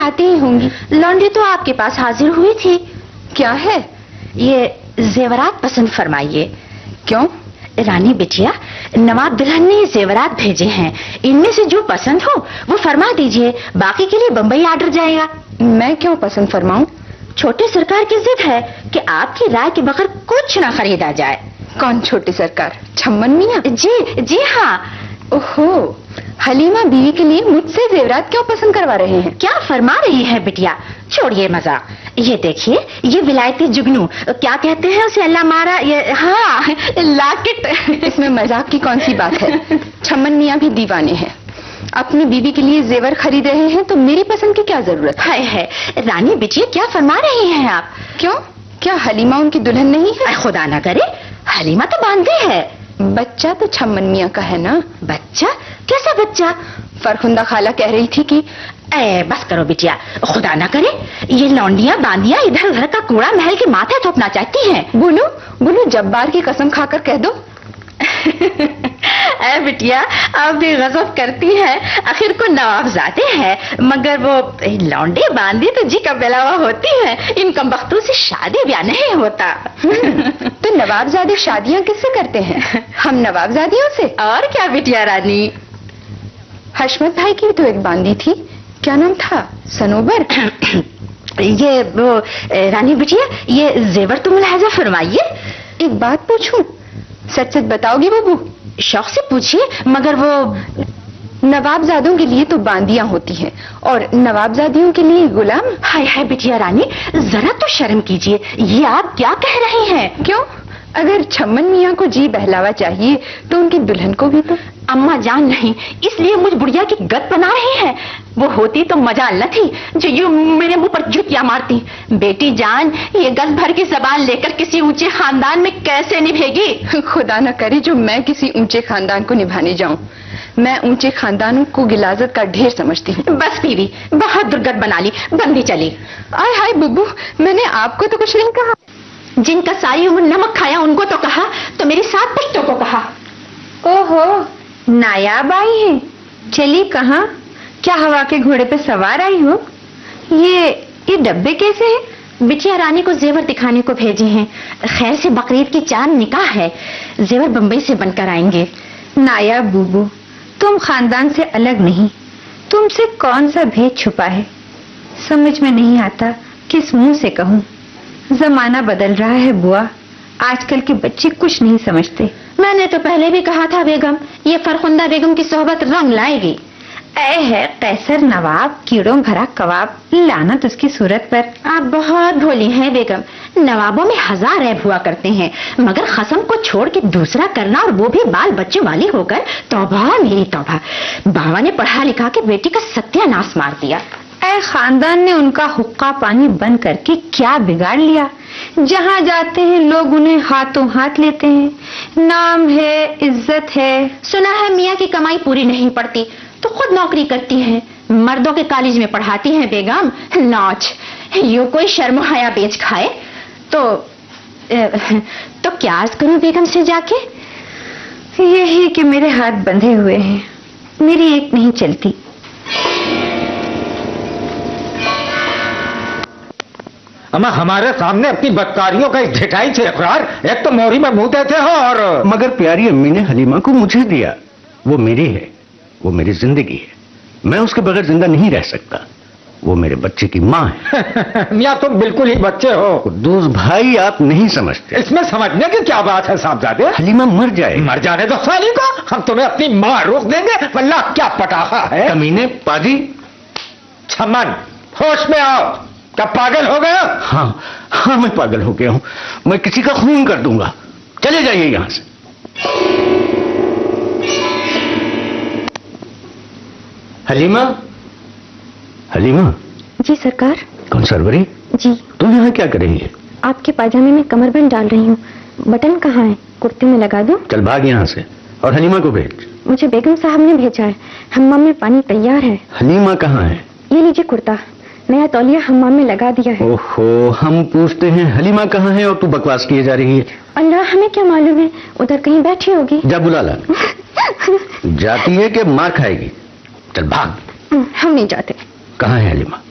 आती ही होंगी। लौंडी तो आपके पास हाजिर हुई थी। क्या है? ये जेवरात पसंद फरमाइए। क्यों? रानी बिटिया, नवाब दुल्हन ने जेवरात भेजे हैं, इनमें से जो पसंद हो वो फरमा दीजिए, बाकी के लिए बम्बई आर्डर जाएगा। मैं क्यों पसंद फरमाऊं? छोटे सरकार की जिद है कि आपकी राय के बगैर कुछ न खरीदा जाए। कौन छोटे सरकार? छम्मन मियाँ? जी हाँ। ओहो, हलीमा बीवी के लिए मुझसे जेवरात क्यों पसंद करवा रहे हैं? क्या फरमा रही है बिटिया? छोड़िए मजाक। ये देखिए, ये विलायती जुगनू, क्या कहते हैं उसे, अल्लाह मारा, ये हाँ लाकेट। इसमें मजाक की कौन सी बात है? छम्मन मियाँ भी दीवाने हैं, अपनी बीवी के लिए जेवर खरीद रहे हैं, तो मेरी पसंद की क्या जरूरत है? रानी बिटिया, क्या फरमा रही हैं आप? क्यों, क्या हलीमा उनकी दुल्हन नहीं है? खुदा ना करे, हलीमा तो बांधे है। बच्चा तो छम्मन मियाँ का है ना। बच्चा? कैसा बच्चा? फरखुंदा खाला कह रही थी कि बस करो बिटिया, खुदा ना करे ये लौंडियां बांदियां इधर उधर का कूड़ा महल के माथे थोपना चाहती हैं। बोलो जब्बार की कसम खाकर कह दो। बिटिया, आप भी गजब करती हैं, आखिर को नवाबजादे हैं, मगर वो लौंडे बांदी तो जी का बेलावा होती है, इन कमबख्तों से शादी ब्याह नहीं होता। तो नवाबजादे शादियां किससे करते हैं? हम नवाबजादियों से। और क्या बिटिया रानी? हशमत भाई की तो एक बांदी थी, क्या नाम था? सनोबर। ये वो रानी बिटिया, ये जेवर तो मुलाहजा फरमाइए। एक बात पूछूं, सच सच बताओगी बाबू? शौक से पूछिए, मगर वो नवाबजादों के लिए तो बांदियां होती हैं और नवाबजादियों के लिए गुलाम। हाय हाय बिटिया रानी, जरा तो शर्म कीजिए, ये आप क्या कह रही हैं? क्यों, अगर छम्मन मियाँ को जी बहलावा चाहिए तो उनकी दुल्हन को भी तो। अम्मा जान नहीं, इसलिए मुझ बुढ़िया की गत बना रही हैं। वो होती तो मजाल न थी जो यूं मेरे मुंह पर जुतियां मारती। बेटी जान, ये गज भर की जबान लेकर किसी ऊंचे खानदान में कैसे निभेगी? खुदा न करे जो मैं किसी ऊंचे खानदान को निभाने जाऊं। मैं ऊंचे खानदानों को गिलाजत का ढेर समझती हूँ। बस बीवी, बहुत दुर्गत बना ली, बंदी चली। आय हाय बुब्बू, मैंने आपको तो कुछ नहीं कहा। जिनका सारी उम्र नमक खाया उनको तो कहा, तो मेरी 7 पुश्तों को कहा। ओहो, नायाब आई है। चली कहाँ? क्या हवा के घोड़े पे सवार आई हो? ये डब्बे कैसे हैं? बिटिया रानी को जेवर दिखाने को भेजे हैं। खैर से बकरीद की चांद निकाह है, जेवर बम्बई से बनकर आएंगे। नायाब बूबू, तुम खानदान से अलग नहीं, तुमसे कौन सा भेद छुपा है? समझ में नहीं आता, किस मुंह से कहूँ। जमाना बदल रहा है बुआ, आजकल के बच्चे कुछ नहीं समझते। मैंने तो पहले भी कहा था बेगम, ये फरखुंदा बेगम की सोहबत रंग लाएगी। ऐ है कैसर नवाब, कीड़ों भरा कबाब, लानत उसकी सूरत पर। आप बहुत भोली हैं बेगम, नवाबों में 1000 ऐब हुआ करते हैं, मगर खसम को छोड़ के दूसरा करना, और वो भी बाल बच्चों वाली होकर, तौबा मेरी तौबा। बाबा ने पढ़ा लिखा के बेटी का सत्यानाश मार दिया। ऐ खानदान ने उनका हुक्का पानी बंद करके क्या बिगाड़ लिया? जहाँ जाते हैं लोग उन्हें हाथों हाथ लेते हैं। नाम है, इज्जत है। सुना है मियाँ की कमाई पूरी नहीं पड़ती तो खुद नौकरी करती हैं, मर्दों के कॉलेज में पढ़ाती हैं बेगम। नाच, यूं कोई शर्म हया बेच खाए तो क्या अर्ज करूं बेगम से जाके? यही कि मेरे हाथ बंधे हुए हैं, मेरी एक नहीं चलती। अम्मा, हमारे सामने अपनी बदकारियों का एक ढिठाई से इकरार, एक तो मोहरी में मुंह देते हो और। मगर प्यारी अम्मी ने हलीमा को मुझे दिया, वो मेरी है, वो मेरी जिंदगी है, मैं उसके बगैर जिंदा नहीं रह सकता। वो मेरे बच्चे की माँ है। मियाँ तुम बिल्कुल ही बच्चे हो। कुद्दूस भाई, आप नहीं समझते। इसमें समझने की क्या बात है साहबजादे? हलीमा मर जाए। मर जाने दो साली को, हम तुम्हें अपनी माँ रोक देंगे। वल्लाह क्या पटाखा है। कमीने पाजी। छम्मन, होश में आओ, क्या पागल हो गया? हाँ मैं पागल हो गया हूँ, मैं किसी का खून कर दूंगा। चले जाइए यहां से। हलीमा, हलीमा। जी सरकार। कौन सरवरी? जी। तुम यहाँ क्या कर रही है? आपके पाजामे में कमरबंद डाल रही हूँ, बटन कहाँ है? कुर्ते में लगा दूं? चल भाग यहाँ से, और हलीमा को भेज। मुझे बेगम साहब ने भेजा है, हम्माम में पानी तैयार है। हलीमा कहाँ है? ये लीजिए कुर्ता, नया तौलिया हम्माम में लगा दिया है। ओहो, हम पूछते हैं हलीमा कहाँ है और तू बकवास किए जा रही है। अल्लाह, हमें क्या मालूम है, उधर कहीं बैठी होगी। जा बुला ला। जाती है कि मार खाएगी। चल भाग। हम नहीं जाते। कहाँ है हलीमा?